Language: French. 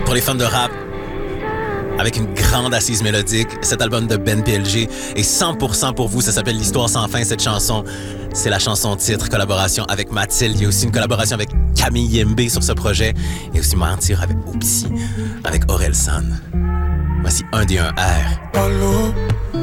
Pour les fans de rap, avec une grande assise mélodique, cet album de Ben PLG est 100% pour vous. Ça s'appelle L'Histoire sans fin, cette chanson. C'est la chanson titre, collaboration avec Mathilde. Il y a aussi une collaboration avec Camille Yembe sur ce projet. Et aussi Mentir avec Opsi, avec Orelsan. Voici un des 1 R. Allô,